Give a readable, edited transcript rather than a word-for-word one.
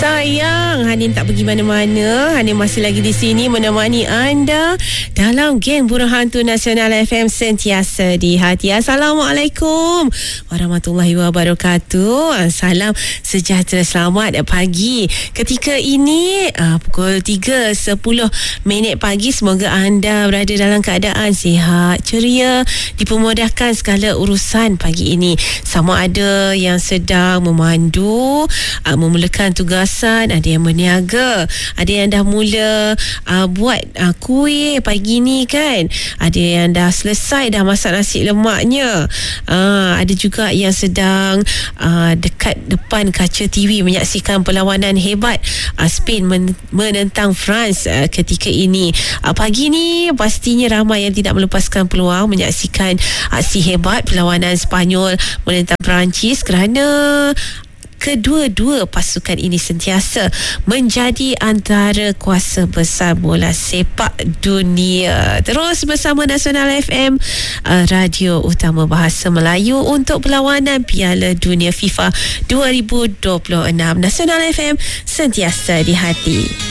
Sayang, Hanin tak pergi mana-mana. Hanin masih lagi di sini menemani anda dalam geng Burung Hantu Nasional FM sentiasa di hati. Assalamualaikum warahmatullahi wabarakatuh. Salam sejahtera, selamat pagi. Ketika ini pukul 3.10 pagi. Semoga anda berada dalam keadaan sihat, ceria, dipermudahkan segala urusan pagi ini. Sama ada yang sedang memandu, memulakan tugas, ada yang berniaga, ada yang dah mula buat kuih pagi ni kan, ada yang dah selesai dah masak nasi lemaknya, ada juga yang sedang dekat depan kaca TV menyaksikan perlawanan hebat Spain menentang France ketika ini. Pagi ni pastinya ramai yang tidak melepaskan peluang menyaksikan aksi hebat perlawanan Sepanyol menentang Perancis kerana kedua-dua pasukan ini sentiasa menjadi antara kuasa besar bola sepak dunia. Terus bersama Nasional FM, radio utama bahasa Melayu untuk perlawanan Piala Dunia FIFA 2026. Nasional FM sentiasa di hati.